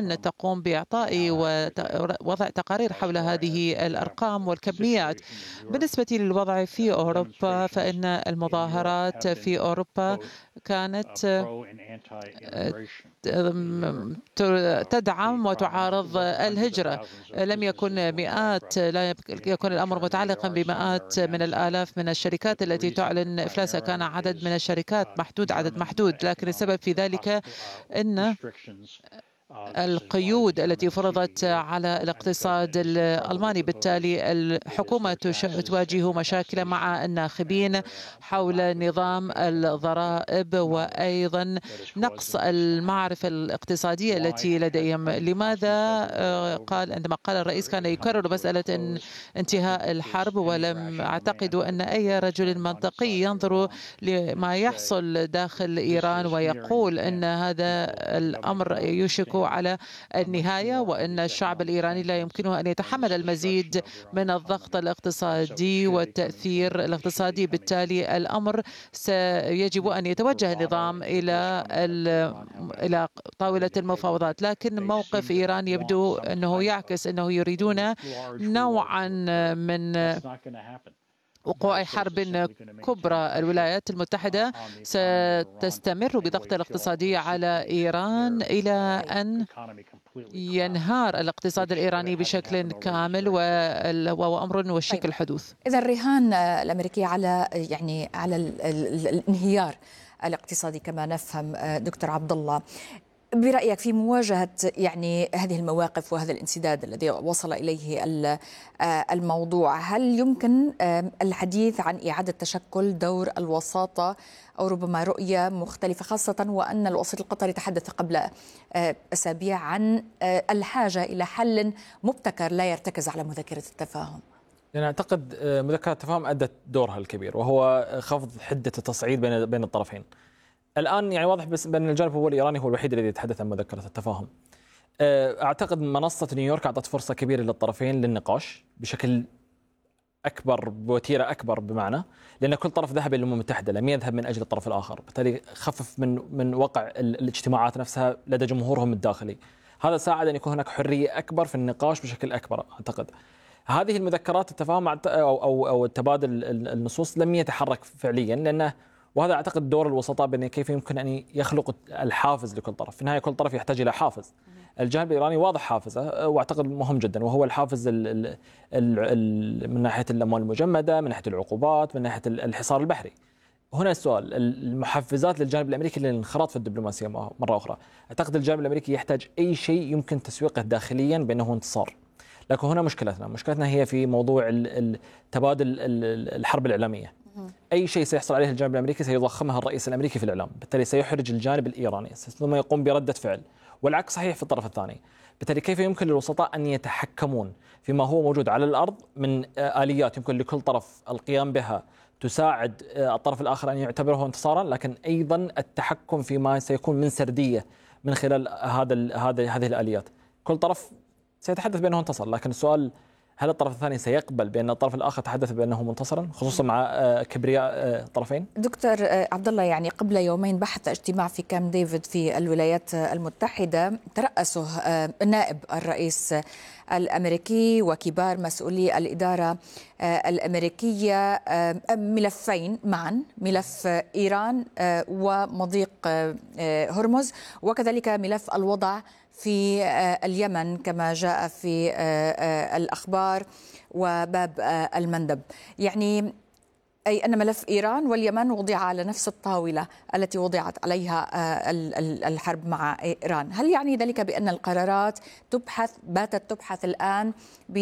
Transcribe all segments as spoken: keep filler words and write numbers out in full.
الآن تقوم بإعطاء ووضع تقارير حول هذه الأرقام والكميات. بالنسبة للوضع في أوروبا، فإن المظاهرات في أوروبا كانت تدعم وتعارض الهجرة. لم يكن مئات لا يكون الأمر متعلقا بمئات من الآلاف من الشركات التي تعلن إفلاسها، كان عدد من الشركات محدود عدد محدود، لكن السبب في ذلك أن القيود التي فرضت على الاقتصاد الألماني. بالتالي الحكومة تواجه مشاكل مع الناخبين حول نظام الضرائب وأيضا نقص المعرفة الاقتصادية التي لديهم. لماذا قال عندما قال الرئيس كان يكرر مسألة انتهاء الحرب، ولم أعتقد أن أي رجل منطقي ينظر لما يحصل داخل إيران ويقول أن هذا الأمر يوشك على النهاية وأن الشعب الإيراني لا يمكنه أن يتحمل المزيد من الضغط الاقتصادي والتأثير الاقتصادي. بالتالي الأمر سيجب أن يتوجه النظام إلى إلى طاولة المفاوضات، لكن موقف إيران يبدو أنه يعكس أنه يريدون نوعا من وقوع حرب كبرى. الولايات المتحدة ستستمر بضغط الاقتصادي على إيران إلى أن ينهار الاقتصاد الإيراني بشكل كامل، وهو أمر وشيك الحدوث. إذا الرهان الأمريكي على يعني على الانهيار الاقتصادي كما نفهم. دكتور عبد الله، برأيك في مواجهة يعني هذه المواقف وهذا الانسداد الذي وصل إليه الموضوع، هل يمكن الحديث عن إعادة تشكل دور الوساطة أو ربما رؤية مختلفة، خاصة وأن الوسيط القطري تحدث قبل أسابيع عن الحاجة إلى حل مبتكر لا يرتكز على مذكرة التفاهم؟ أنا أعتقد مذكرة التفاهم أدت دورها الكبير، وهو خفض حدة التصعيد بين بين الطرفين. الآن يعني واضح بس بأن الجانب هو الإيراني هو الوحيد الذي يتحدث عن مذكرة التفاهم. أعتقد منصة نيويورك أعطت فرصة كبيرة للطرفين للنقاش بشكل أكبر، بوتيرة أكبر بمعنى، لأن كل طرف ذهب إلى الأمم المتحدة، لم يذهب من أجل الطرف الآخر، بالتالي خفف من من وقع الاجتماعات نفسها لدى جمهورهم الداخلي. هذا ساعد أن يكون هناك حرية أكبر في النقاش بشكل أكبر. أعتقد هذه المذكرات التفاهم أو أو أو التبادل النصوص لم يتحرك فعليا، لأنه وهذا أعتقد دور الوسطاء بأن كيف يمكن أن يخلق الحافز لكل طرف. في النهاية كل طرف يحتاج إلى حافز. الجانب الإيراني واضح حافزه، وأعتقد مهم جدا، وهو الحافز ال ال ال من ناحية الأموال المجمدة، من ناحية العقوبات، من ناحية الحصار البحري. هنا السؤال، المحفزات للجانب الأمريكي للانخراط في الدبلوماسية مرة أخرى. أعتقد الجانب الأمريكي يحتاج أي شيء يمكن تسويقه داخليا بأنه انتصار. لكن هنا مشكلتنا مشكلتنا هي في موضوع تبادل الحرب الإعلامية. أي شيء سيحصل عليه الجانب الأمريكي سيضخمها الرئيس الأمريكي في الإعلام، بالتالي سيحرج الجانب الإيراني ثم يقوم بردة فعل، والعكس صحيح في الطرف الثاني. بالتالي كيف يمكن للوسطاء أن يتحكمون فيما هو موجود على الأرض من آليات يمكن لكل طرف القيام بها تساعد الطرف الآخر أن يعتبره انتصارا، لكن أيضا التحكم فيما سيكون من سردية من خلال هذا هذه هذه الآليات. كل طرف سيتحدث بأنه انتصر، لكن السؤال هل الطرف الثاني سيقبل بأن الطرف الآخر تحدث بأنه منتصرا، خصوصا مع كبرياء الطرفين؟ دكتور عبد الله، يعني قبل يومين بحث اجتماع في كامب ديفيد في الولايات المتحدة ترأسه نائب الرئيس الأمريكي وكبار مسؤولي الإدارة الأمريكية ملفين معا، ملف إيران ومضيق هرمز، وكذلك ملف الوضع في اليمن كما جاء في الأخبار وباب المندب. يعني أي أن ملف إيران واليمن وضع على نفس الطاولة التي وضعت عليها الحرب مع إيران. هل يعني ذلك بأن القرارات تبحث باتت تبحث الآن ب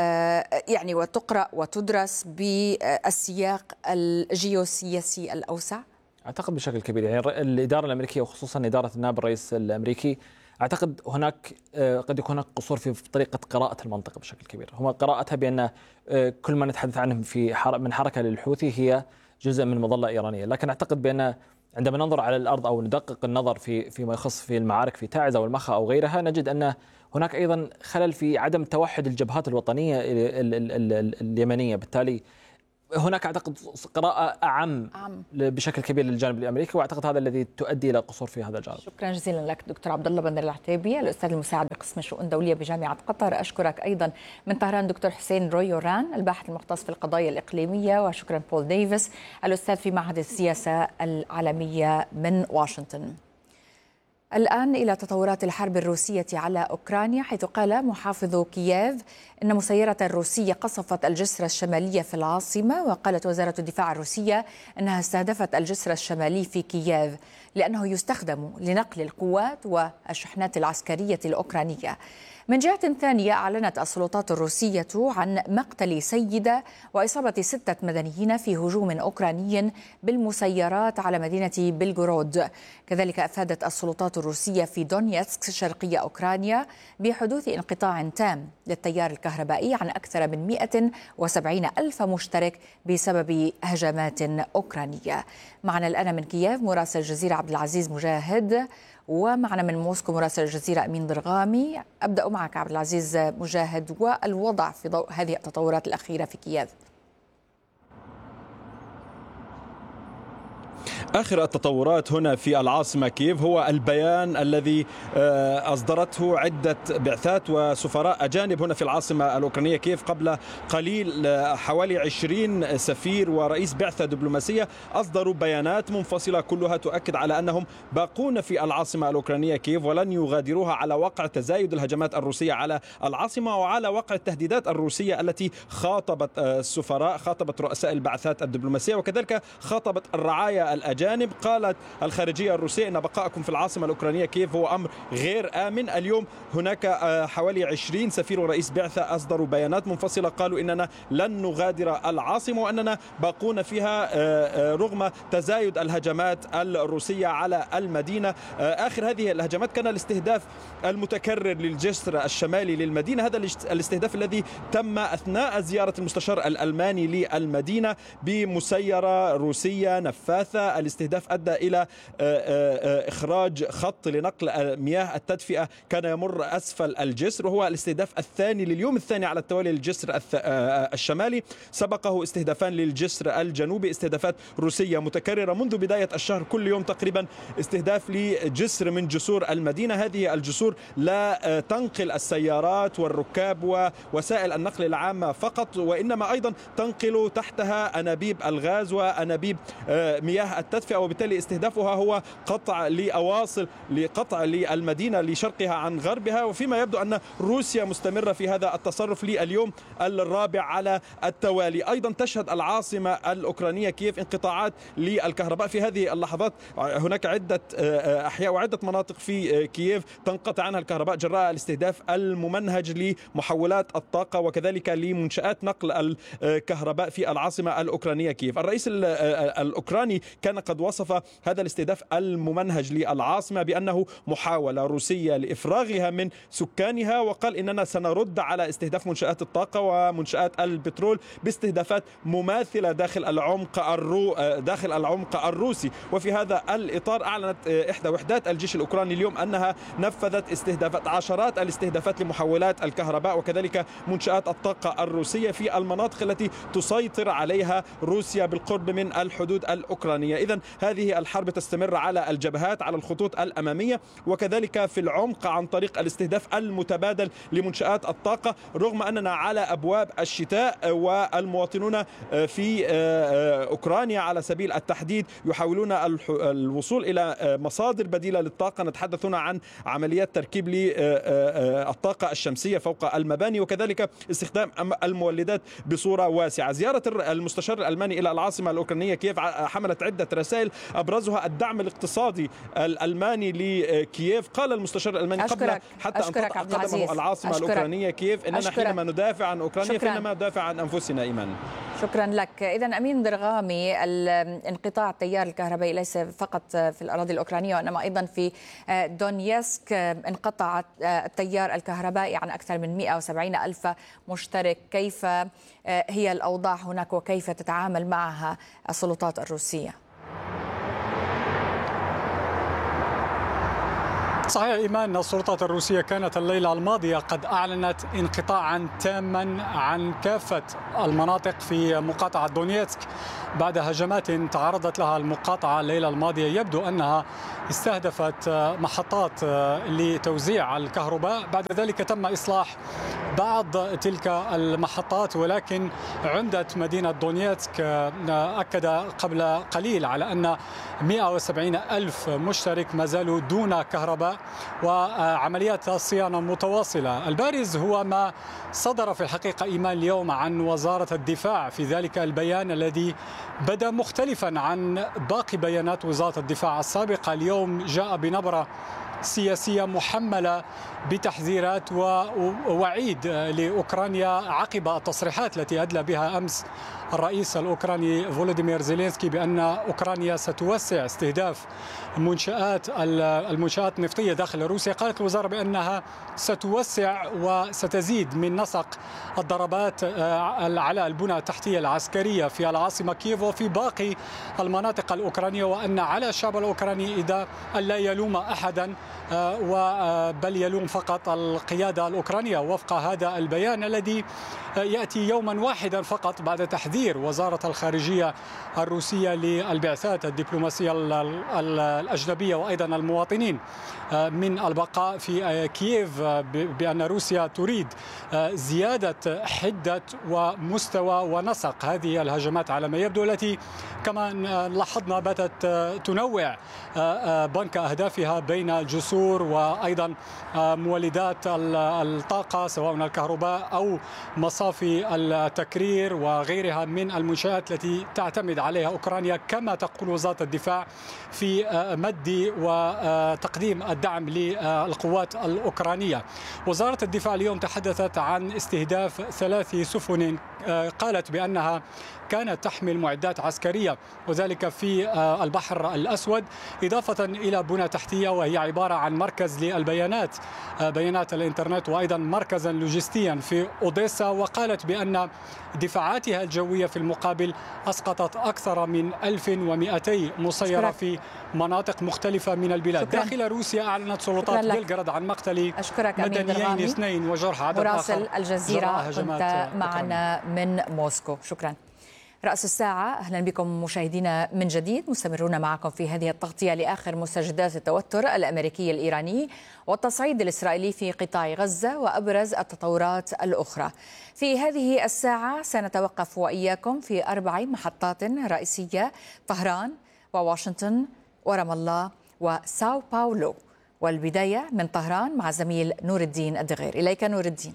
يعني وتقرأ وتدرس بالسياق الجيوسياسي الأوسع؟ أعتقد بشكل كبير. يعني الإدارة الأمريكية وخصوصا إدارة النائب الرئيس الأمريكي، أعتقد هناك قد يكون هناك قصور في طريقة قراءة المنطقة بشكل كبير. هم قراءتها بأن كل ما نتحدث عنه في من حركة للحوثي هي جزء من مظلة إيرانية، لكن أعتقد بأن عندما ننظر على الأرض أو ندقق النظر في فيما يخص في المعارك في تعز أو المخا أو غيرها، نجد أن هناك أيضا خلل في عدم توحد الجبهات الوطنية اليمنية. بالتالي هناك أعتقد قراءة أعم, أعم بشكل كبير للجانب الأمريكي، وأعتقد هذا الذي تؤدي إلى قصور في هذا الجانب. شكرا جزيلا لك دكتور عبد الله بندر العتيبي، الأستاذ المساعد بقسم الشؤون الدولية بجامعة قطر. أشكرك أيضا من طهران دكتور حسين رويوران الباحث المختص في القضايا الإقليمية، وشكرا بول ديفيس الأستاذ في معهد السياسة العالمية من واشنطن. الآن إلى تطورات الحرب الروسية على أوكرانيا، حيث قال محافظ كييف إن مسيرة روسية قصفت الجسر الشمالي في العاصمة. وقالت وزارة الدفاع الروسية أنها استهدفت الجسر الشمالي في كييف لأنه يستخدم لنقل القوات والشحنات العسكرية الأوكرانية. من جهة ثانية، أعلنت السلطات الروسية عن مقتل سيدة وإصابة ستة مدنيين في هجوم أوكراني بالمسيرات على مدينة بلغورود. كذلك أفادت السلطات الروسية في دونيتسك شرقية أوكرانيا بحدوث انقطاع تام للتيار الكهربائي عن أكثر من مئة وسبعين ألف مشترك بسبب هجمات أوكرانية. معنا الآن من كييف مراسل الجزيرة عبد العزيز مجاهد، ومعنا من موسكو مراسل الجزيرة أمين ضرغامي. أبدأ معك عبد العزيز مجاهد، والوضع في ضوء هذه التطورات الأخيرة في كييف. آخر التطورات هنا في العاصمة كييف هو البيان الذي أصدرته عدة بعثات وسفراء أجانب هنا في العاصمة الأوكرانية كييف. قبل قليل حوالي عشرين سفير ورئيس بعثة دبلوماسية أصدروا بيانات منفصلة كلها تؤكد على أنهم باقون في العاصمة الأوكرانية كييف ولن يغادروها على وقع تزايد الهجمات الروسية على العاصمة وعلى وقع التهديدات الروسية التي خاطبت السفراء، خاطبت رؤساء البعثات الدبلوماسية وكذلك خاطبت الرعاية الأجانب. قالت الخارجية الروسية أن بقائكم في العاصمة الأوكرانية كييف هو أمر غير آمن. اليوم هناك حوالي عشرين سفير ورئيس بعثة أصدروا بيانات منفصلة قالوا إننا لن نغادر العاصمة وأننا باقون فيها رغم تزايد الهجمات الروسية على المدينة. آخر هذه الهجمات كان الاستهداف المتكرر للجسر الشمالي للمدينة، هذا الاستهداف الذي تم أثناء زيارة المستشار الألماني للمدينة بمسيرة روسية نفاثة. الاستهداف أدى إلى إخراج خط لنقل مياه التدفئة كان يمر أسفل الجسر، وهو الاستهداف الثاني لليوم الثاني على التوالي للجسر الشمالي. سبقه استهدافان للجسر الجنوبي، استهدافات روسية متكررة منذ بداية الشهر، كل يوم تقريبا استهداف لجسر من جسور المدينة. هذه الجسور لا تنقل السيارات والركاب ووسائل النقل العامة فقط، وإنما أيضا تنقل تحتها أنابيب الغاز وأنابيب مياه التدفئة، وبالتالي استهدافها هو قطع لأواصل لقطع للمدينة لشرقها عن غربها. وفيما يبدو أن روسيا مستمرة في هذا التصرف لليوم الرابع على التوالي. أيضا تشهد العاصمة الأوكرانية كييف انقطاعات للكهرباء في هذه اللحظات. هناك عدة أحياء وعدة مناطق في كييف تنقطع عنها الكهرباء جراء الاستهداف الممنهج لمحولات الطاقة وكذلك لمنشآت نقل الكهرباء في العاصمة الأوكرانية كييف. الرئيس الأوكراني كان قد وصف هذا الاستهداف الممنهج للعاصمة بأنه محاولة روسية لإفراغها من سكانها، وقال إننا سنرد على استهداف منشآت الطاقة ومنشآت البترول باستهدافات مماثلة داخل العمق الرو داخل العمق الروسي. وفي هذا الإطار أعلنت إحدى وحدات الجيش الأوكراني اليوم أنها نفذت استهدافات عشرات الاستهدافات لمحولات الكهرباء وكذلك منشآت الطاقة الروسية في المناطق التي تسيطر عليها روسيا بالقرب من الحدود الأوكرانية. إذن هذه الحرب تستمر على الجبهات على الخطوط الأمامية وكذلك في العمق عن طريق الاستهداف المتبادل لمنشآت الطاقة، رغم أننا على أبواب الشتاء والمواطنون في أوكرانيا على سبيل التحديد يحاولون الوصول إلى مصادر بديلة للطاقة. نتحدث هنا عن عمليات تركيب للطاقة الشمسية فوق المباني وكذلك استخدام المولدات بصورة واسعة. زيارة المستشار الألماني إلى العاصمة الأوكرانية كييف حملت عدة رسائل أبرزها الدعم الاقتصادي الألماني لكييف. قال المستشار الألماني قبل حتى أن تضع قدمه العاصمة أشكرك. الأوكرانية كييف إننا أشكرك. حينما ندافع عن أوكرانيا فإنما ندافع عن أنفسنا. إيمان، شكرا لك. إذا أمين ضرغامي، انقطاع التيار الكهربائي ليس فقط في الأراضي الأوكرانية وإنما أيضا في دونيسك انقطع التيار الكهربائي عن أكثر من مئة وسبعين ألف مشترك. كيف هي الأوضاع هناك وكيف تتعامل معها السلطات الروسية؟ صحيح إيمان، السلطات الروسية كانت الليلة الماضية قد أعلنت انقطاعا تاما عن كافة المناطق في مقاطعة دونيتسك بعد هجمات تعرضت لها المقاطعة الليلة الماضية. يبدو أنها استهدفت محطات لتوزيع الكهرباء، بعد ذلك تم إصلاح بعض تلك المحطات، ولكن عمدة مدينة دونيتسك أكد قبل قليل على أن مئة وسبعين ألف مشترك ما زالوا دون كهرباء وعمليات الصيانة متواصلة. البارز هو ما صدر في الحقيقة إيمان اليوم عن وزارة الدفاع في ذلك البيان الذي بدا مختلفا عن باقي بيانات وزارة الدفاع السابقة. اليوم جاء بنبرة سياسية محملة بتحذيرات ووعيد لأوكرانيا عقب التصريحات التي أدلى بها أمس الرئيس الأوكراني فولوديمير زيلينسكي بأن أوكرانيا ستوسع استهداف منشآت المنشآت النفطية داخل روسيا. قالت الوزارة بأنها ستوسع وستزيد من نسق الضربات على البنى التحتية العسكرية في العاصمة كييف وفي باقي المناطق الأوكرانية، وأن على الشعب الأوكراني إذا ألا يلوم أحدا بل يلوم فقط القيادة الأوكرانية، وفق هذا البيان الذي يأتي يوما واحدا فقط بعد تحذير وزارة الخارجية الروسية للبعثات الدبلوماسية الأجنبية وأيضا المواطنين من البقاء في كييف، بأن روسيا تريد زيادة حدة ومستوى ونسق هذه الهجمات على ما يبدو، التي كما لاحظنا باتت تنوع بنك أهدافها بين الجسور وأيضا مولدات الطاقة سواء الكهرباء أو مصافي التكرير وغيرها من المنشآت التي تعتمد عليها أوكرانيا، كما تقول وزارة الدفاع في مد وتقديم الدعم للقوات الأوكرانية. وزارة الدفاع اليوم تحدثت عن استهداف ثلاث سفن قالت بأنها كانت تحمل معدات عسكرية، وذلك في البحر الأسود، إضافة إلى بنى تحتية وهي عبارة عن مركز للبيانات بيانات الإنترنت وأيضا مركزا لوجستيا في أوديسا. وقالت بأن دفاعاتها الجوية في المقابل أسقطت أكثر من ألف ومئتين مسيرة في مناطق مختلفة من البلاد. شكرا. داخل روسيا أعلنت سلطات بلغراد عن مقتل مدنيين اثنين وجرح عدد آخر. مراسل الجزيرة كنت معنا من موسكو. شكرا. رأس الساعة، أهلا بكم مشاهدينا من جديد، مستمرون معكم في هذه التغطية لآخر مستجدات التوتر الأمريكي الإيراني والتصعيد الإسرائيلي في قطاع غزة وأبرز التطورات الأخرى. في هذه الساعة سنتوقف وإياكم في أربع محطات رئيسية: طهران وواشنطن ورام الله وساو باولو. والبداية من طهران مع زميل نور الدين الدغير. إليك نور الدين.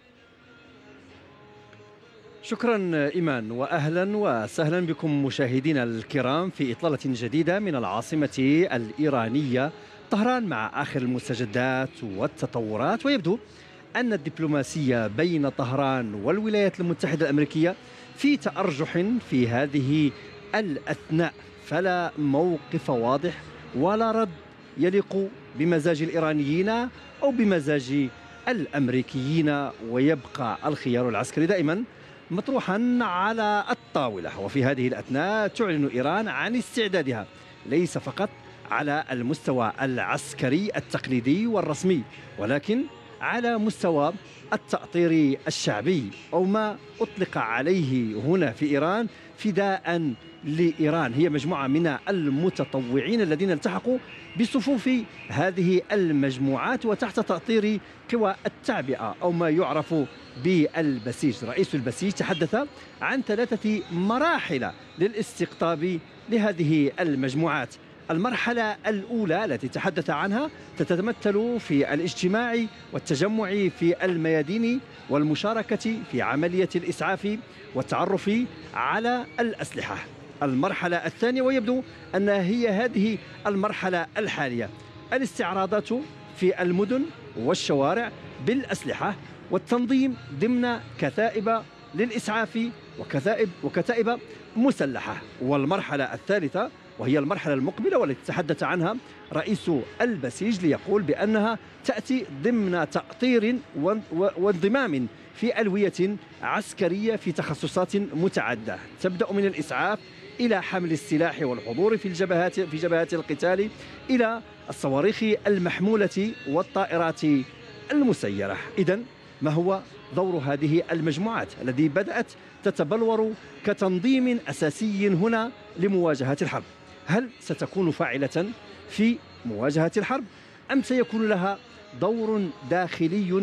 شكرا إيمان، وأهلا وسهلا بكم مشاهدينا الكرام في إطلالة جديدة من العاصمة الإيرانية طهران مع آخر المستجدات والتطورات. ويبدو أن الدبلوماسية بين طهران والولايات المتحدة الأمريكية في تأرجح في هذه الأثناء، فلا موقف واضح ولا رد يليق بمزاج الإيرانيين أو بمزاج الأمريكيين، ويبقى الخيار العسكري دائما مطروحا على الطاولة. وفي هذه الأثناء تعلن إيران عن استعدادها ليس فقط على المستوى العسكري التقليدي والرسمي، ولكن على مستوى التأطير الشعبي، أو ما أطلق عليه هنا في إيران فداء لإيران. هي مجموعة من المتطوعين الذين التحقوا بصفوف هذه المجموعات وتحت تأطير قوى التعبئة أو ما يعرف بالبسيج. رئيس البسيج تحدث عن ثلاثة مراحل للاستقطاب لهذه المجموعات. المرحلة الأولى التي تحدث عنها تتمثل في الاجتماع والتجمع في الميادين والمشاركة في عملية الإسعاف والتعرف على الأسلحة. المرحلة الثانية، ويبدو أن هي هذه المرحلة الحالية، الاستعراضات في المدن والشوارع بالأسلحة والتنظيم ضمن كتائب للإسعاف وكتائب وكتائب مسلحة. والمرحلة الثالثة وهي المرحلة المقبلة والتي تحدث عنها رئيس البسيج ليقول بأنها تأتي ضمن تأطير وانضمام في ألوية عسكرية في تخصصات متعددة، تبدأ من الإسعاف إلى حمل السلاح والحضور في الجبهات في جبهات القتال، إلى الصواريخ المحمولة والطائرات المسيرة. إذن ما هو دور هذه المجموعات التي بدأت تتبلور كتنظيم أساسي هنا لمواجهة الحرب؟ هل ستكون فاعلة في مواجهة الحرب أم سيكون لها دور داخلي